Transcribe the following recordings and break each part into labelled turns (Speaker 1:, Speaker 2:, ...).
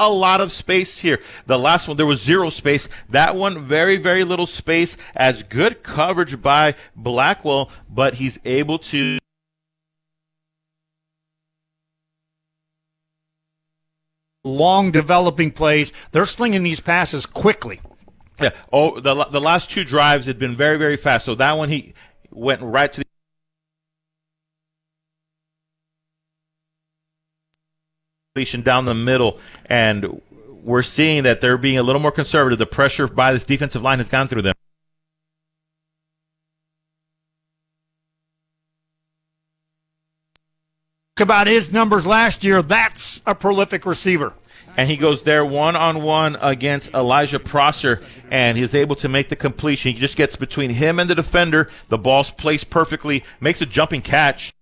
Speaker 1: a lot of space here. The last one, there was zero space. That one, very, very little space, as good coverage by Blackwell, but he's able to
Speaker 2: long developing plays. They're slinging these passes quickly.
Speaker 1: Yeah. Oh, the last two drives had been very, very fast. So that one, he went right to the down the middle, and we're seeing that they're being a little more conservative. The pressure by this defensive line has gone through them.
Speaker 2: About his numbers last year, that's a prolific receiver.
Speaker 1: And he goes there one-on-one against Elijah Prosser, and he's able to make the completion. He just gets between him and the defender. The ball's placed perfectly, makes a jumping catch.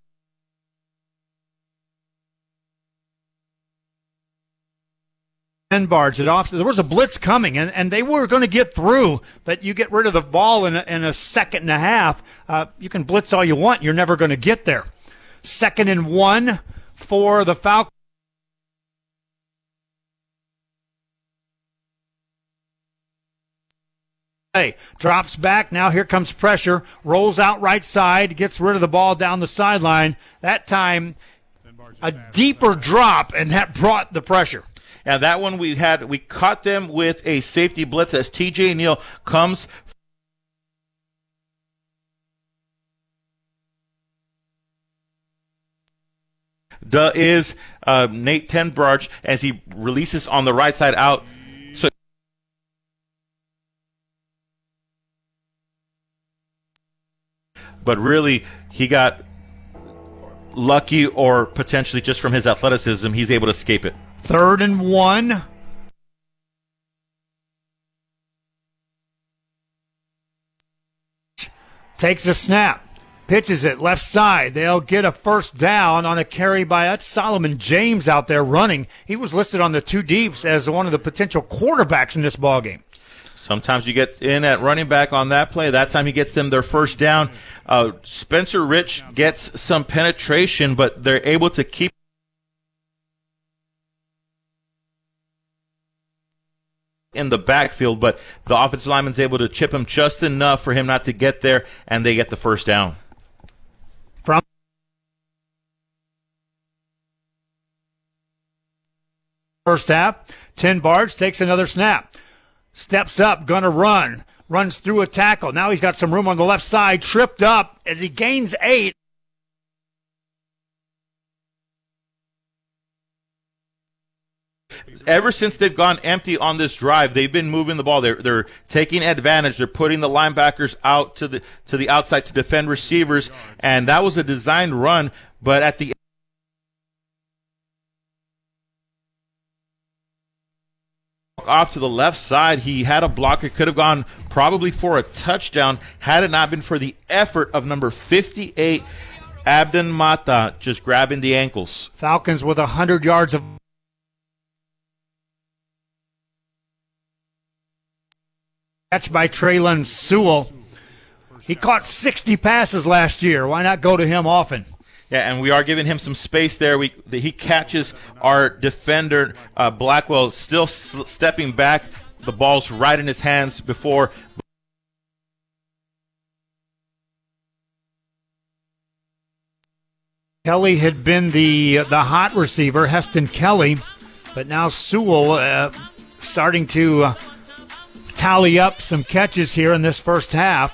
Speaker 2: Barge it off. There was a blitz coming, and they were going to get through, but you get rid of the ball in a second and a half. You can blitz all you want. You're never going to get there. 2nd and 1 for the Falcons. Drops back. Now here comes pressure. Rolls out right side. Gets rid of the ball down the sideline. That time, a deeper drop, and that brought the pressure.
Speaker 1: And that one we caught them with a safety blitz as TJ Neal comes. Is Nate Tenbarge as he releases on the right side out. So but really he got lucky, or potentially just from his athleticism, he's able to escape it.
Speaker 2: 3rd and 1. Takes a snap. Pitches it left side. They'll get a first down on a carry by that's Solomon James out there running. He was listed on the 2 deeps as one of the potential quarterbacks in this ballgame.
Speaker 1: Sometimes you get in at running back on that play. That time he gets them their first down. Spencer Rich gets some penetration, but they're able to keep in the backfield, but the offensive lineman's able to chip him just enough for him not to get there, and they get the first down.
Speaker 2: From first half, Tenbarge takes another snap. Steps up, gonna run. Runs through a tackle. Now he's got some room on the left side. Tripped up as he gains 8.
Speaker 1: Ever since they've gone empty on this drive, they've been moving the ball. They're taking advantage. They're putting the linebackers out to the outside to defend receivers, and that was a designed run. But at the off to the left side, he had a blocker. Could have gone probably for a touchdown had it not been for the effort of number 58, Abden Mata, just grabbing the ankles.
Speaker 2: Falcons with 100 yards of catch by Traylon Sewell. He caught 60 passes last year. Why not go to him often?
Speaker 1: Yeah, and we are giving him some space there. He catches our defender, Blackwell, still stepping back. The ball's right in his hands before.
Speaker 2: Kelly had been the hot receiver, Heston Kelly, but now Sewell starting to tally up some catches here in this first half.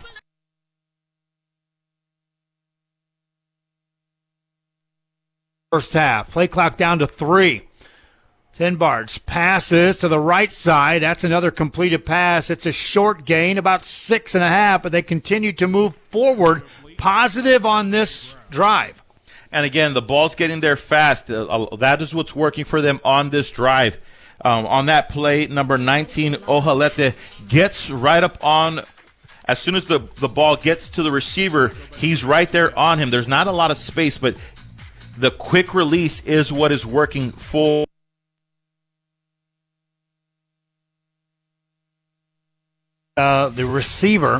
Speaker 2: First half, play clock down to 3. Tenbarge passes to the right side. That's another completed pass. It's a short gain, about 6.5, but they continue to move forward. Positive on this drive.
Speaker 1: And again, the ball's getting there fast. That is what's working for them on this drive. On that play, number 19, Ohalete, gets right up on. As soon as the ball gets to the receiver, he's right there on him. There's not a lot of space, but the quick release is what is working for
Speaker 2: the receiver.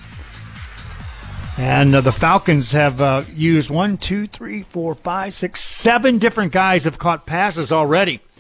Speaker 2: And the Falcons have used 7 different guys have caught passes already.